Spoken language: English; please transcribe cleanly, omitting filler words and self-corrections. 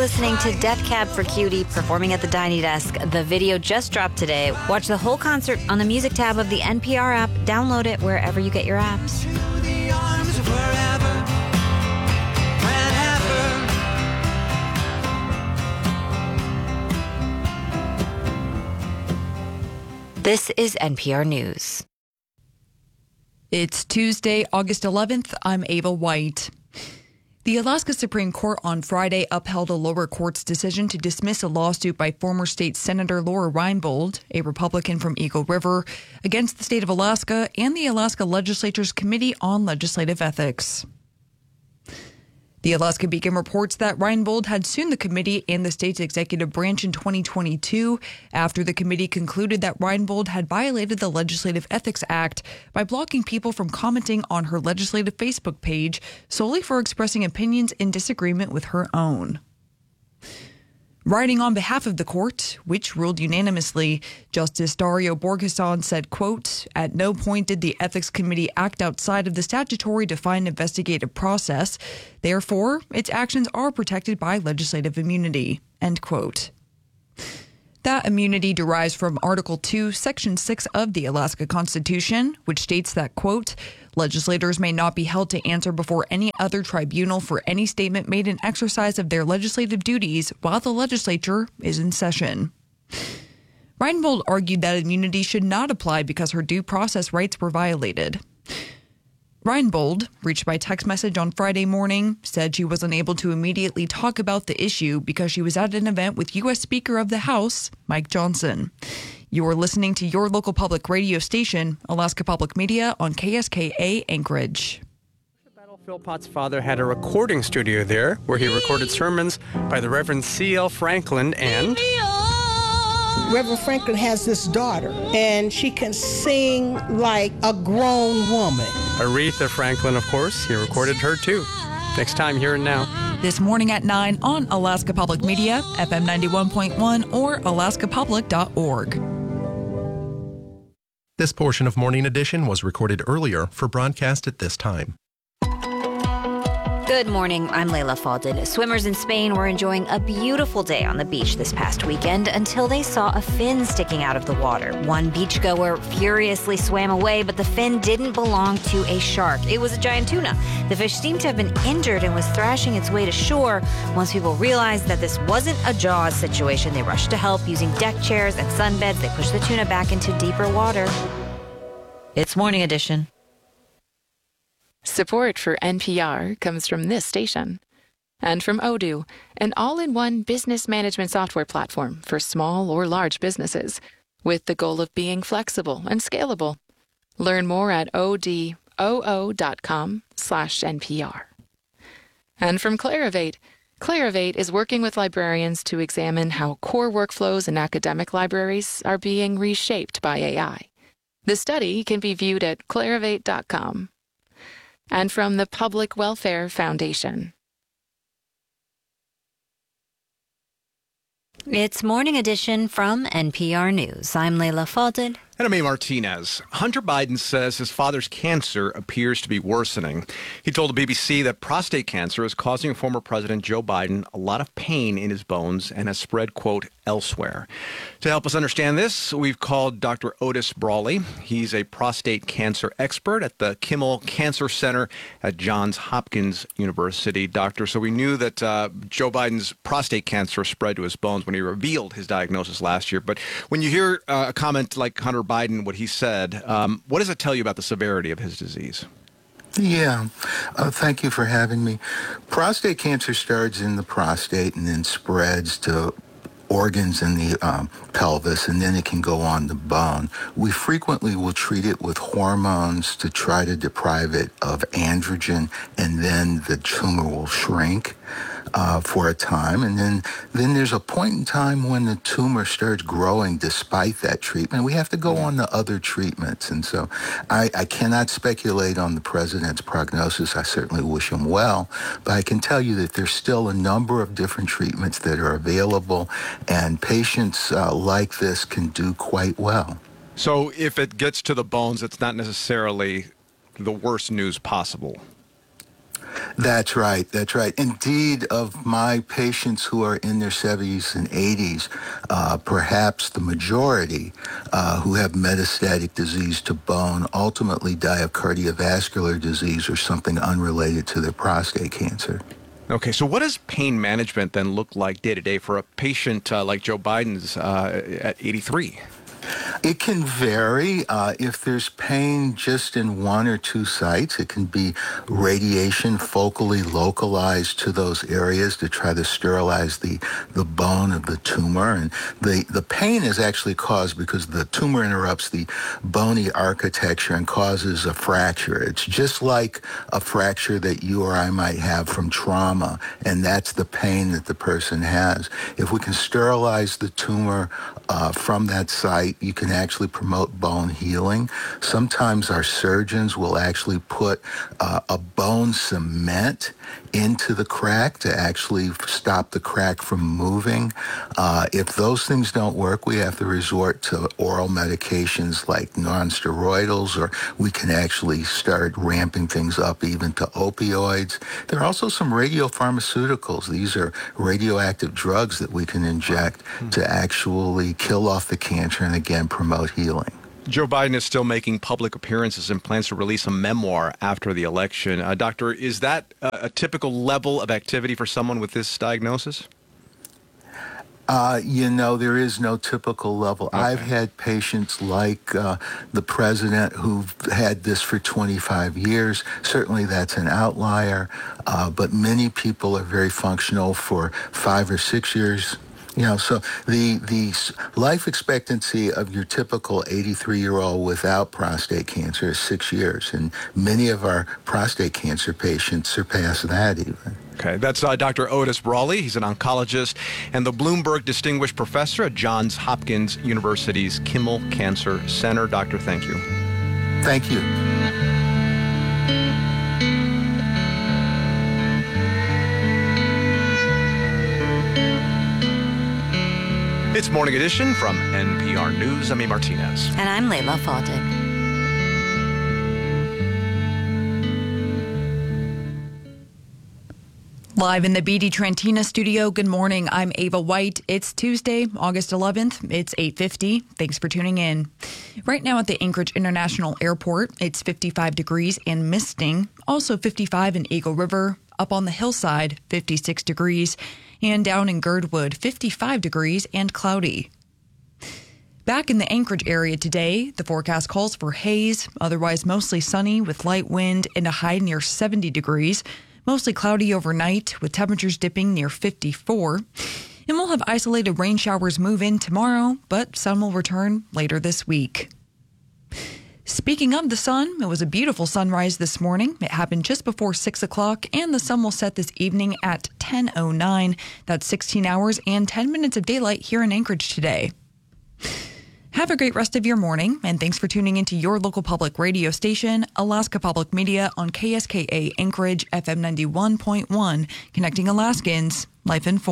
listening to Death Cab for Cutie performing at the Tiny Desk. The video just dropped today. Watch the whole concert on the music tab of the NPR app. Download it wherever you get your apps. This is NPR News. It's Tuesday, August 11th. I'm Ava White. The Alaska Supreme Court on Friday upheld a lower court's decision to dismiss a lawsuit by former state Senator Laura Reinbold, a Republican from Eagle River, against the state of Alaska and the Alaska Legislature's Committee on Legislative Ethics. The Alaska Beacon reports that Reinbold had sued the committee and the state's executive branch in 2022 after the committee concluded that Reinbold had violated the Legislative Ethics Act by blocking people from commenting on her legislative Facebook page solely for expressing opinions in disagreement with her own. Writing on behalf of the court, which ruled unanimously, Justice Dario Borgeson said, quote, "At no point did the Ethics Committee act outside of the statutory defined investigative process. Therefore, its actions are protected by legislative immunity," end quote. That immunity derives from Article 2, Section 6 of the Alaska Constitution, which states that, quote, "Legislators may not be held to answer before any other tribunal for any statement made in exercise of their legislative duties while the legislature is in session." Reinbold argued that immunity should not apply because her due process rights were violated. Reinbold, reached by text message on Friday morning, said she was unable to immediately talk about the issue because she was at an event with U.S. Speaker of the House, Mike Johnson. You are listening to your local public radio station, Alaska Public Media, on KSKA Anchorage. Philpott's father had a recording studio there where he recorded sermons by the Reverend C.L. Franklin and... Reverend Franklin has this daughter, and she can sing like a grown woman. Aretha Franklin, of course. He recorded her, too. Next time, Here and Now. This morning at 9 on Alaska Public Media, FM 91.1 or alaskapublic.org. This portion of Morning Edition was recorded earlier for broadcast at this time. Good morning, I'm Layla Falded. Swimmers in Spain were enjoying a beautiful day on the beach this past weekend until they saw a fin sticking out of the water. One beachgoer furiously swam away, but the fin didn't belong to a shark. It was a giant tuna. The fish seemed to have been injured and was thrashing its way to shore. Once people realized that this wasn't a Jaws situation, they rushed to help using deck chairs and sunbeds. They pushed the tuna back into deeper water. It's Morning Edition. Support for NPR comes from this station and from Odoo, an all-in-one business management software platform for small or large businesses with the goal of being flexible and scalable. Learn more at odoo.com/NPR. And from Clarivate. Clarivate is working with librarians to examine how core workflows in academic libraries are being reshaped by AI. The study can be viewed at clarivate.com. And from the Public Welfare Foundation. It's Morning Edition from NPR News. I'm Layla Falded. And I'm A. Martinez. Hunter Biden says his father's cancer appears to be worsening. He told the BBC that prostate cancer is causing former President Joe Biden a lot of pain in his bones and has spread, quote, elsewhere. To help us understand this, we've called Dr. Otis Brawley. He's a prostate cancer expert at the Kimmel Cancer Center at Johns Hopkins University. Doctor, so we knew that Joe Biden's prostate cancer spread to his bones when he revealed his diagnosis last year. But when you hear a comment like Hunter Biden, what he said, what does it tell you about the severity of his disease? Yeah, thank you for having me. Prostate cancer starts in the prostate and then spreads to organs in the pelvis, and then it can go on the bone. We frequently will treat it with hormones to try to deprive it of androgen, and then the tumor will shrink for a time. And then there's a point in time when the tumor starts growing despite that treatment. We have to go on to other treatments. And so I cannot speculate on the president's prognosis. I certainly wish him well, but I can tell you that there's still a number of different treatments that are available, and patients like this can do quite well. So if it gets to the bones, it's not necessarily the worst news possible. That's right. That's right. Indeed, of my patients who are in their 70s and 80s, perhaps the majority who have metastatic disease to bone ultimately die of cardiovascular disease or something unrelated to their prostate cancer. Okay, so what does pain management then look like day to day for a patient like Joe Biden's at 83? It can vary. If there's pain just in one or two sites, it can be radiation focally localized to those areas to try to sterilize the bone of the tumor. And the pain is actually caused because the tumor interrupts the bony architecture and causes a fracture. It's just like a fracture that you or I might have from trauma, and that's the pain that the person has. If we can sterilize the tumor from that site, you can actually promote bone healing. Sometimes our surgeons will actually put a bone cement into the crack to actually stop the crack from moving. If those things don't work, we have to resort to oral medications like non-steroidals, or we can actually start ramping things up even to opioids. There are also some radiopharmaceuticals. These are radioactive drugs that we can inject to actually kill off the cancer and again promote healing. Joe Biden is still making public appearances and plans to release a memoir after the election. Doctor, is that a typical level of activity for someone with this diagnosis? There is no typical level. Okay. I've had patients like the president who've had this for 25 years. Certainly that's an outlier, but many people are very functional for 5 or 6 years. So the life expectancy of your typical 83-year-old without prostate cancer is 6 years, and many of our prostate cancer patients surpass that even. Okay, that's Dr. Otis Brawley. He's an oncologist and the Bloomberg Distinguished Professor at Johns Hopkins University's Kimmel Cancer Center. Doctor, thank you. Thank you. It's Morning Edition from NPR News. I'm A. Martinez. And I'm Layla Fadel. Live in the BD Trantina studio, good morning. I'm Ava White. It's Tuesday, August 11th. It's 8:50. Thanks for tuning in. Right now at the Anchorage International Airport, it's 55 degrees and misting. Also 55 in Eagle River. Up on the hillside, 56 degrees. And down in Girdwood, 55 degrees and cloudy. Back in the Anchorage area today, the forecast calls for haze, otherwise mostly sunny with light wind and a high near 70 degrees. Mostly cloudy overnight with temperatures dipping near 54. And we'll have isolated rain showers move in tomorrow, but sun will return later this week. Speaking of the sun, it was a beautiful sunrise this morning. It happened just before 6 o'clock, and the sun will set this evening at 10:09. That's 16 hours and 10 minutes of daylight here in Anchorage today. Have a great rest of your morning, and thanks for tuning into your local public radio station, Alaska Public Media on KSKA Anchorage FM 91.1, connecting Alaskans, life informed.